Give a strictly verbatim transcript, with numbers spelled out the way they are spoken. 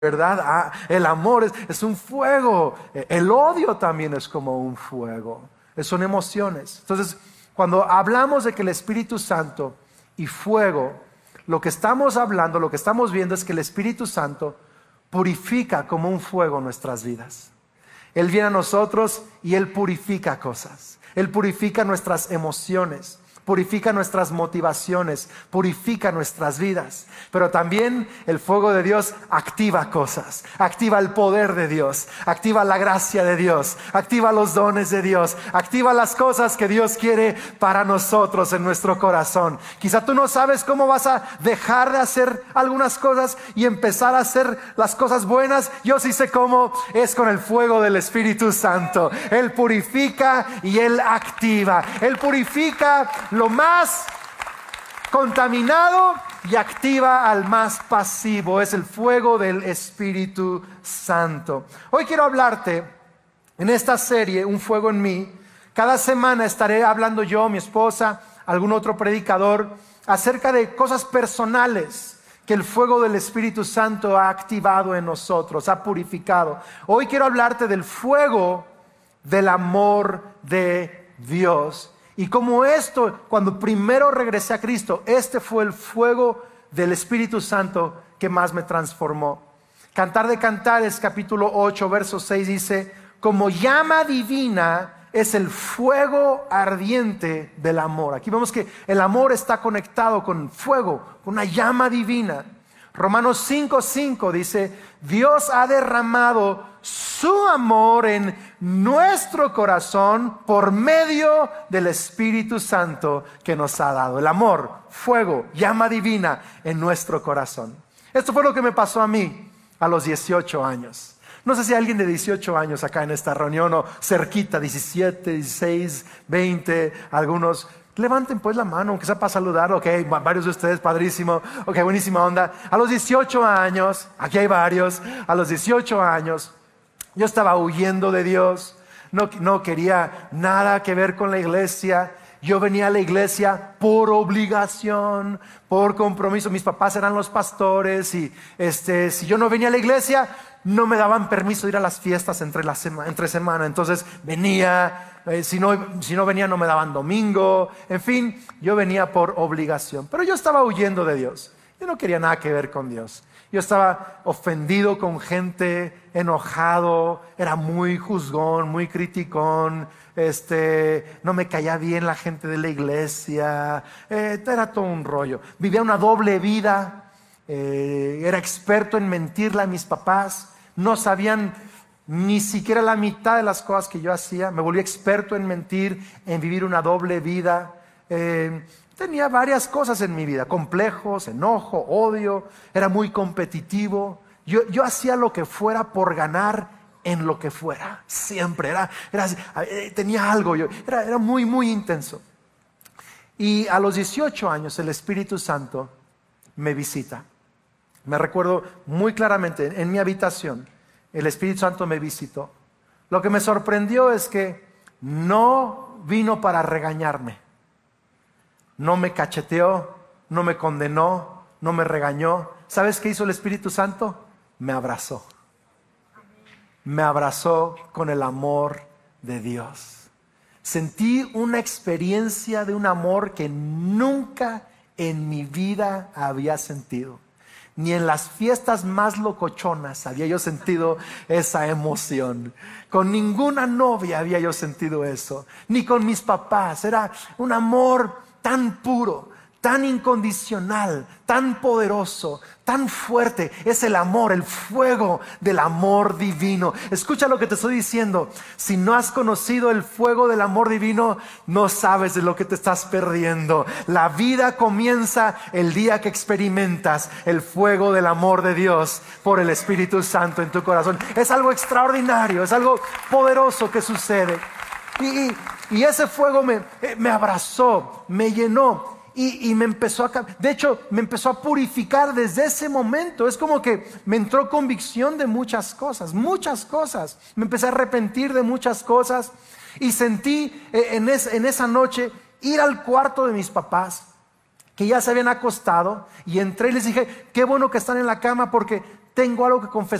¿verdad? Ah, el amor es, es un fuego. El odio también es como un fuego. Son emociones. Entonces, cuando hablamos de que el Espíritu Santo y fuego, lo que estamos hablando, lo que estamos viendo es que el Espíritu Santo purifica como un fuego nuestras vidas. Él viene a nosotros y Él purifica cosas. Él purifica nuestras emociones, purifica nuestras motivaciones, purifica nuestras vidas. Pero también el fuego de Dios activa cosas, activa el poder de Dios, activa la gracia de Dios, activa los dones de Dios, activa las cosas que Dios quiere para nosotros en nuestro corazón. Quizá tú no sabes cómo vas a dejar de hacer algunas cosas y empezar a hacer las cosas buenas. Yo sí sé cómo, es con el fuego del Espíritu Santo. Él purifica y Él activa. Él purifica lo más contaminado y activa al más pasivo. Es el fuego del Espíritu Santo. Hoy quiero hablarte en esta serie, Un Fuego en Mí. Cada semana estaré hablando yo, mi esposa, algún otro predicador, acerca de cosas personales que el fuego del Espíritu Santo ha activado en nosotros, ha purificado. Hoy quiero hablarte del fuego del amor de Dios. Y como esto, cuando primero regresé a Cristo, este fue el fuego del Espíritu Santo que más me transformó. Cantar de Cantares, capítulo ocho, verso seis dice: como llama divina es el fuego ardiente del amor. Aquí vemos que el amor está conectado con fuego, con una llama divina. Romanos cinco cinco dice: Dios ha derramado su amor en nuestro corazón por medio del Espíritu Santo que nos ha dado. El amor, fuego, llama divina en nuestro corazón. Esto fue lo que me pasó a mí a los dieciocho años. No sé si hay alguien de dieciocho años acá en esta reunión o cerquita, diecisiete, dieciséis, veinte, algunos. Levanten pues la mano, aunque sea para saludar. Ok, varios de ustedes, padrísimo. Ok, buenísima onda. A los dieciocho años, aquí hay varios. A los dieciocho años, yo estaba huyendo de Dios. No, no quería nada que ver con la iglesia. Yo venía a la iglesia por obligación, por compromiso. Mis papás eran los pastores y este, si yo no venía a la iglesia, no me daban permiso de ir a las fiestas entre, la sema, entre semana. Entonces venía, eh, si, no, si no venía no me daban domingo. En fin, yo venía por obligación. Pero yo estaba huyendo de Dios. Yo no quería nada que ver con Dios. Yo estaba ofendido con gente, enojado, era muy juzgón, muy criticón. Este, no me caía bien la gente de la iglesia. Eh, era todo un rollo. Vivía una doble vida. Eh, era experto en mentirle a mis papás. No sabían ni siquiera la mitad de las cosas que yo hacía. Me volví experto en mentir, en vivir una doble vida. Eh, tenía varias cosas en mi vida: complejos, enojo, odio. Era muy competitivo. Yo, yo hacía lo que fuera por ganar en lo que fuera. Siempre era, era tenía algo. Yo, era, era muy, muy intenso. Y a los dieciocho años el Espíritu Santo me visita. Me recuerdo muy claramente, en mi habitación, el Espíritu Santo me visitó. Lo que me sorprendió es que no vino para regañarme. No me cacheteó, no me condenó, no me regañó. ¿Sabes qué hizo el Espíritu Santo? Me abrazó. Me abrazó con el amor de Dios. Sentí una experiencia de un amor que nunca en mi vida había sentido. Ni en las fiestas más locochonas había yo sentido esa emoción. Con ninguna novia había yo sentido eso. Ni con mis papás. Era un amor tan puro, tan incondicional, tan poderoso, tan fuerte. Es el amor, el fuego del amor divino. Escucha lo que te estoy diciendo. Si no has conocido el fuego del amor divino, no sabes de lo que te estás perdiendo. La vida comienza el día que experimentas el fuego del amor de Dios por el Espíritu Santo en tu corazón. Es algo extraordinario, es algo poderoso que sucede. Y, y, y ese fuego me, me abrazó, me llenó. Y, y me empezó a, de hecho, me empezó a purificar desde ese momento. Es como que me entró convicción de muchas cosas, muchas cosas. Me empecé a arrepentir de muchas cosas. Y sentí en, es, en esa noche ir al cuarto de mis papás, que ya se habían acostado. Y entré y les dije: qué bueno que están en la cama, porque tengo algo que confesar.